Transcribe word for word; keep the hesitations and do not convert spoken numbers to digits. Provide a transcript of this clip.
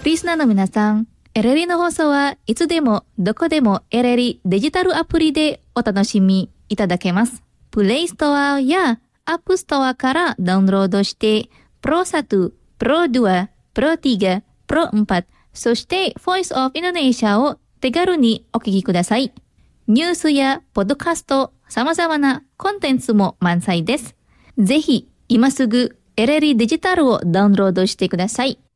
リスナーの皆さん、エレリの放送はいつでもどこでもエレリデジタルアプリでお楽しみいただけます。プレイストアやアップストアからダウンロードして、プロサト、プロドゥア、プロティガ、プロエムパット、そしてボイスオブインドネシアを手軽にお聞きください。ニュースやポッドキャスト、様々なコンテンツも満載です。ぜひ今すぐエレリデジタルをダウンロードしてください。